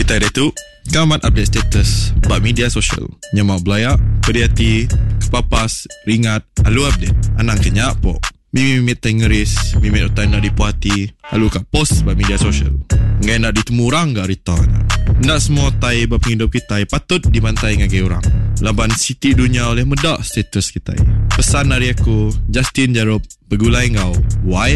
Kita ada tu Kamat update status bak media sosial Nyamak belayak, pedih kepapas, ringat, alu update Anang kenyak pok Mimit tengeris, mimit utai nak dipuati Alu kat post bak media sosial Ngai nak ditemu orang gak return Nak semua tai bak penghidup kita patut dibantai ngagai orang Laban siti dunia oleh medak status kita Pesan dari aku Justin Jarob Begulai ngau Why?